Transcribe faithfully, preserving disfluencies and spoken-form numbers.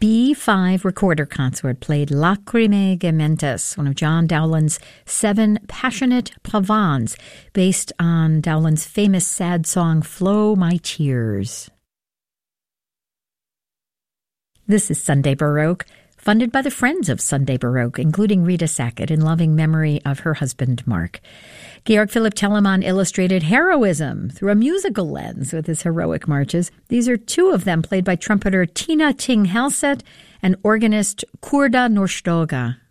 B five Recorder Consort played Lacrimae Gementes, one of John Dowland's seven passionate pavans, based on Dowland's famous sad song, Flow My Tears. This is Sunday Baroque, funded by the Friends of Sunday Baroque, including Rita Sackett, in loving memory of her husband, Mark. Georg Philipp Telemann illustrated heroism through a musical lens with his heroic marches. These are two of them played by trumpeter Tina Ting-Helset and organist Kurda Norstoga.